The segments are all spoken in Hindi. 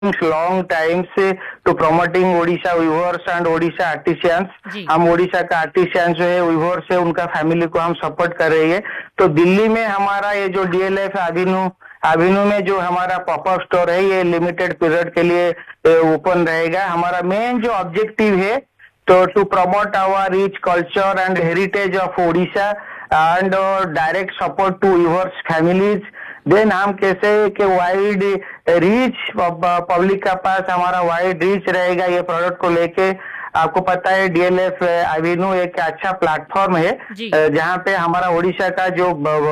लॉन्ग टाइम से to promoting Odisha viewers and Odisha artisans. जी। हम ओडिशा का आर्टिशियंस जो है वीवर्स है उनका फैमिली को हम सपोर्ट कर रही है। तो दिल्ली में हमारा ये जो डीएलएफ एवेन्यू में जो हमारा पॉपअप स्टोर है ये लिमिटेड पीरियड के लिए ओपन रहेगा। हमारा मेन जो ऑब्जेक्टिव है तो to promote our rich culture and heritage of Odisha and direct support to viewers families. Then हम कैसे कि वाइड रीच पब्लिक का पास हमारा वाइड रीच रहेगा ये प्रोडक्ट को लेके। आपको पता है डीएलएफ एवेन्यू एक अच्छा प्लेटफॉर्म है जहाँ पे हमारा ओडिशा का जो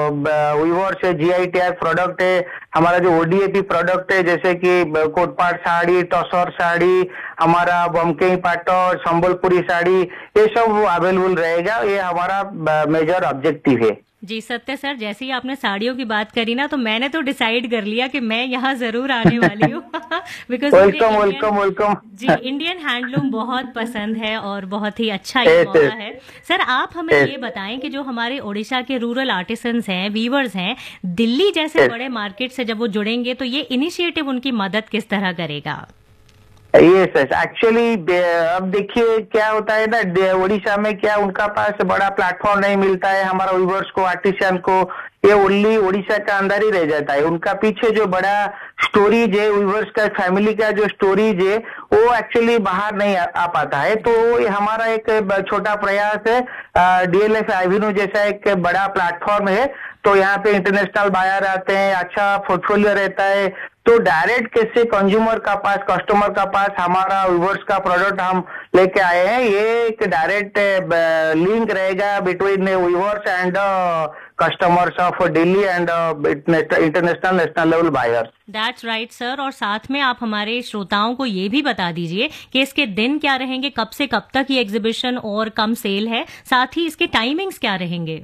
वीवर्स है जीआई टैग प्रोडक्ट है, हमारा जो ओडीएपी प्रोडक्ट है जैसे कि कोटपाट साड़ी, टसर साड़ी, हमारा बमकेई पाटो, संबलपुरी साड़ी, ये सब अवेलेबल रहेगा। ये हमारा मेजर ऑब्जेक्टिव है। जी सत्य सर, जैसे ही आपने साड़ियों की बात करी ना तो मैंने तो डिसाइड कर लिया कि मैं यहाँ जरूर आने वाली हूँ because welcome ji Indian handloom बहुत पसंद है और बहुत ही अच्छा ये मौका है। सर आप हमें ये बताएं कि जो हमारे ओडिशा के रूरल आर्टिसंस हैं, वीवर्स हैं, दिल्ली जैसे बड़े मार्केट से जब वो जुड़ेंगे तो ये इनिशिएटिव उनकी मदद किस तरह करेगा? यस एक्चुअली अब देखिए क्या होता है ना, ओडिशा में क्या उनका पास बड़ा प्लेटफॉर्म नहीं मिलता है हमारा वीवर्स को, आर्टिशियन को। ये ओनली ओडिशा का अंदर ही रह जाता है। उनका पीछे जो बड़ा स्टोरीज है वीवर्स का, फैमिली का जो स्टोरीज है वो एक्चुअली बाहर नहीं आ पाता है। तो ये हमारा एक छोटा प्रयास है। डीएलएफ एवेन्यू जैसा एक बड़ा प्लेटफॉर्म है तो यहाँ पे इंटरनेशनल बायर आते हैं, अच्छा पोर्टफोलियो रहता है। तो डायरेक्ट कैसे कंज्यूमर का पास, कस्टमर का पास हमारा वीवर्स का प्रोडक्ट हम लेके आए हैं। ये एक डायरेक्ट लिंक रहेगा between viewers and customers of Delhi and international national level buyers. That's right sir. और साथ में आप हमारे श्रोताओं को ये भी बता दीजिए कि इसके दिन क्या रहेंगे, कब से कब तक ये एग्जीबिशन और कम सेल है, साथ ही इसके टाइमिंग्स क्या रहेंगे?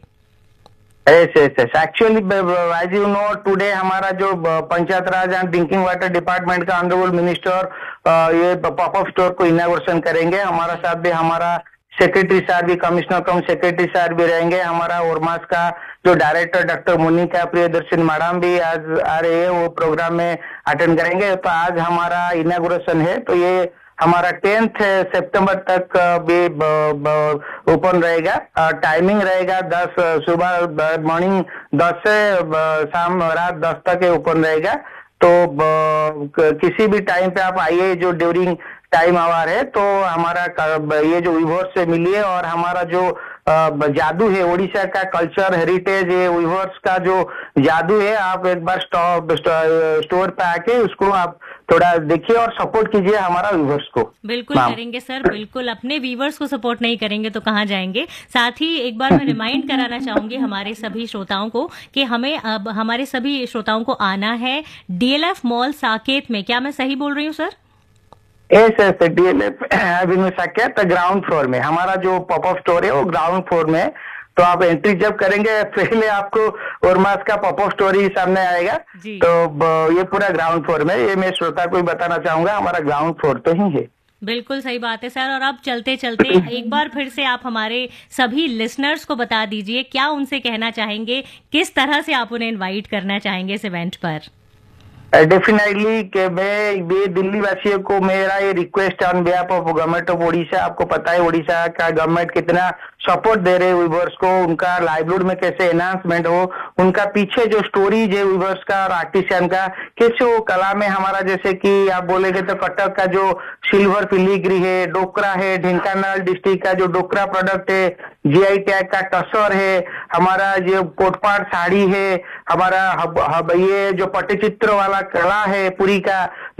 Actually as you know today हमारा जो पंचायत राज एंड ड्रिंकिंग वाटर डिपार्टमेंट का ऑनरेबल मिनिस्टर ये पॉपअप स्टोर को इनॉग्रेशन करेंगे। हमारा साथ भी हमारा सेक्रेटरी सर भी, कमिश्नर कम सेक्रेटरी सर भी रहेंगे। हमारा ओरमास का जो director doctor Monika Priyadarshan madam भी आज आ रहे हैं, वो प्रोग्राम में अटेंड करेंगे। तो आज हमारा इनॉग्रेशन है तो ये हमारा 10 सितंबर तक भी ओपन रहेगा। टाइमिंग रहेगा 10 सुबह मॉर्निंग 10 से शाम रात 10 तक ओपन रहेगा। तो किसी भी टाइम पे आप आइए जो ड्यूरिंग टाइम आवर है। तो हमारा ये जो वीवर्स से मिलिए और हमारा जो जादू है ओडिशा का कल्चर हेरिटेज है, वीवर्स का जो जादू है, आप एक बार स्टोर पे आके उसको आप थोड़ा देखिए और सपोर्ट कीजिए हमारा वीवर्स को। बिल्कुल करेंगे सर, बिल्कुल। अपने वीवर्स को सपोर्ट नहीं करेंगे तो कहाँ जाएंगे। साथ ही एक बार मैं रिमाइंड कराना चाहूंगी हमारे सभी श्रोताओं को कि हमें अब हमारे सभी श्रोताओं को आना है डीएलएफ मॉल साकेत में। क्या मैं सही बोल रही हूँ sir? Yes DLF Avenue Saket ground floor में हमारा जो पॉपअप स्टोर है वो ग्राउंड फ्लोर में। तो आप एंट्री जब करेंगे पहले आपको ओरमास का पॉपअप स्टोर ही सामने आएगा। तो ये पूरा ग्राउंड फ्लोर में, ये मैं श्रोता को भी बताना चाहूंगा हमारा ग्राउंड फ्लोर तो ही है। बिल्कुल सही बात है सर। और अब चलते चलते एक बार फिर से आप हमारे सभी लिसनर्स को बता दीजिए क्या उनसे कहना चाहेंगे, किस तरह से आप उन्हें इनवाइट करना चाहेंगे इस इवेंट पर? डेफिनेटली कि मैं दिल्ली वासियों को मेरा ये रिक्वेस्ट है on behalf of government of Odisha. आपको पता है ओडिशा का गवर्नमेंट कितना सपोर्ट दे रहे हैं वीवर्स को, उनका लाइवलीहुड में कैसे एनहांसमेंट हो, उनका पीछे जो स्टोरीज है वीवर्स का और आर्टिशियन का, कैसे वो कला में हमारा जैसे कि आप बोलेंगे तो कटक का जो सिल्वर फिलीग्री है, डोकरा है, ढेंकानाल डिस्ट्रिक्ट का जो डोकरा प्रोडक्ट है, जीआई टैग का टसर है, हमारा जो कोटपाट साड़ी है, हमारा ये जो पट्टचित्र वाला कला है पूरी का,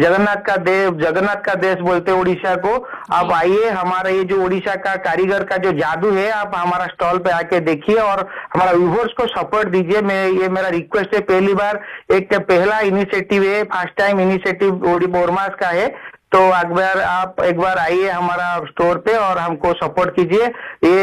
जगन्नाथ का देश बोलते हैं उड़ीसा को। आप आइए, हमारा ये जो उड़ीसा का कारीगर का जो जादू है आप हमारा स्टॉल पे आके देखिए और हमारा व्यूवर्स को सपोर्ट दीजिए। ये मेरा रिक्वेस्ट है। पहली बार एक पहला इनिशिएटिव है, फर्स्ट टाइम इनिशिएटिव ओरमास का है। तो अकबर आप एक बार आइए हमारा स्टोर पे और हमको सपोर्ट कीजिए। ये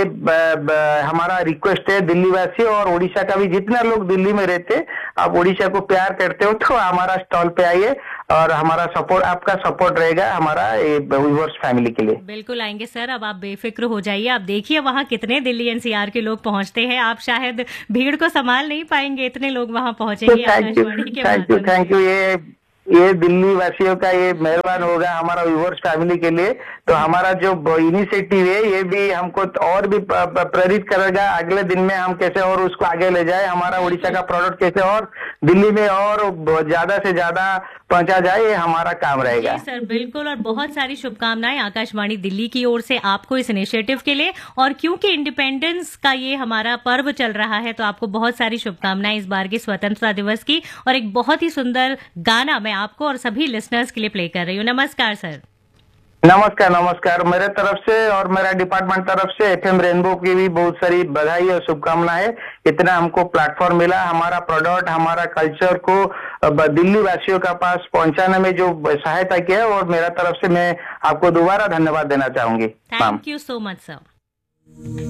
हमारा रिक्वेस्ट है दिल्ली वासी और ओडिशा का भी, जितना लोग दिल्ली में रहते आप ओडिशा को प्यार करते हो तो हमारा स्टॉल पे आइए और हमारा सपोर्ट, आपका सपोर्ट रहेगा हमारा व्यूअर्स फैमिली के लिए। बिल्कुल आएंगे सर, अब आप बेफिक्र हो जाइए। आप देखिए वहाँ कितने दिल्ली एनसीआर के लोग पहुँचते हैं, आप शायद भीड़ को संभाल नहीं पाएंगे, इतने लोग वहाँ पहुँचेंगे। Thank you. ये दिल्ली वासियों का ये मेहरबान होगा हमारा व्यूअर्स फैमिली के लिए। तो हमारा जो इनिशिएटिव है ये भी हमको और भी प्रेरित करेगा अगले दिन में हम कैसे और उसको आगे ले जाए, हमारा उड़ीसा का प्रोडक्ट कैसे और दिल्ली में और ज्यादा से ज्यादा पहुंचा जाए, ये हमारा काम रहेगा। जी सर, बिल्कुल। और बहुत सारी शुभकामनाएं आकाशवाणी दिल्ली की ओर से आपको इस इनिशिएटिव के लिए। और क्योंकि इंडिपेंडेंस का ये हमारा पर्व चल रहा है तो आपको बहुत सारी शुभकामनाएं इस बार के स्वतंत्रता दिवस की। और एक बहुत ही सुंदर गाना मैं आपको और सभी लिसनर्स के लिए प्ले कर रही हूँ। नमस्कार सर। नमस्कार नमस्कार, मेरे तरफ से और मेरा डिपार्टमेंट तरफ से एफएम रेनबो की भी बहुत सारी बधाई और शुभकामनाएं। इतना हमको प्लेटफॉर्म मिला, हमारा प्रोडक्ट हमारा कल्चर को दिल्ली वासियों का पास पहुंचाने में जो सहायता किया, और मेरा तरफ से मैं आपको दोबारा धन्यवाद देना चाहूंगी। Thank you so much sir.